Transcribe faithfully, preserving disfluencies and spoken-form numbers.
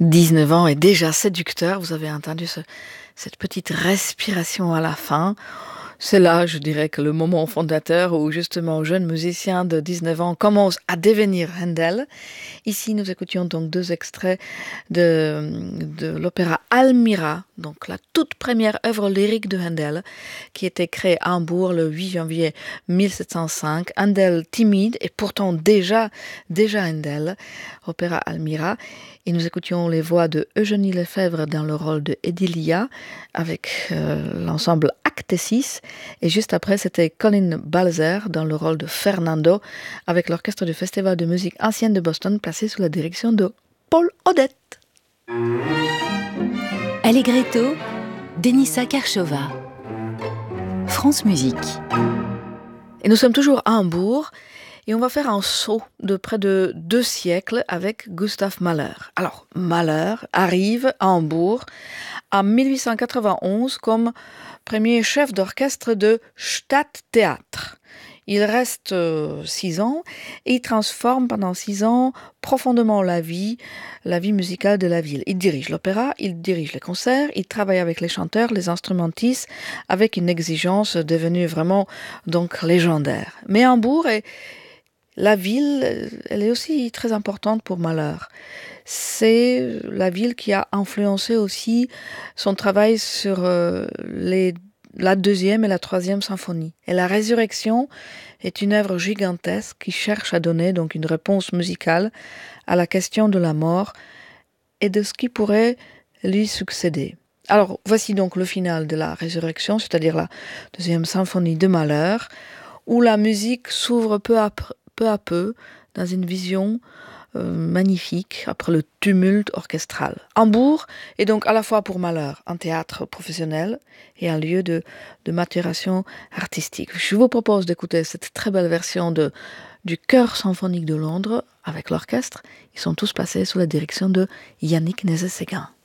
dix-neuf ans est déjà séducteur. Vous avez entendu ce- cette petite respiration à la fin. C'est là, je dirais, que le moment fondateur où justement un jeune musicien de dix-neuf ans commence à devenir Handel. Ici, nous écoutions donc deux extraits de, de l'opéra Almira, donc la toute première œuvre lyrique de Handel, qui était créée à Hambourg le huit janvier mille sept cent cinq. Handel timide et pourtant déjà, déjà Handel, opéra Almira. Et nous écoutions les voix de Eugénie Lefebvre dans le rôle de Edilia avec euh, l'ensemble Acte six. Et juste après, c'était Colin Balzer dans le rôle de Fernando avec l'orchestre du Festival de musique ancienne de Boston placé sous la direction de Paul Odette. Allegretto, Denisa Karchova. France Musique. Et nous sommes toujours à Hambourg et on va faire un saut de près de deux siècles avec Gustav Mahler. Alors, Mahler arrive à Hambourg en mille huit cent quatre-vingt-onze comme premier chef d'orchestre de Stadttheater. Il reste euh, six ans et il transforme pendant six ans profondément la vie, la vie musicale de la ville. Il dirige l'opéra, il dirige les concerts, il travaille avec les chanteurs, les instrumentistes, avec une exigence devenue vraiment donc légendaire. Mais Hambourg est la ville, elle est aussi très importante pour Mahler. C'est la ville qui a influencé aussi son travail sur euh, les la deuxième et la troisième symphonie. Et la résurrection est une œuvre gigantesque qui cherche à donner donc une réponse musicale à la question de la mort et de ce qui pourrait lui succéder. Alors, voici donc le final de la résurrection, c'est-à-dire la deuxième symphonie de Mahler, où la musique s'ouvre peu à peu, à peu dans une vision Euh, magnifique après le tumulte orchestral. Hambourg est donc à la fois pour Mahler un théâtre professionnel et un lieu de, de maturation artistique. Je vous propose d'écouter cette très belle version de, du Chœur symphonique de Londres avec l'orchestre. Ils sont tous passés sous la direction de Yannick Nézet-Séguin.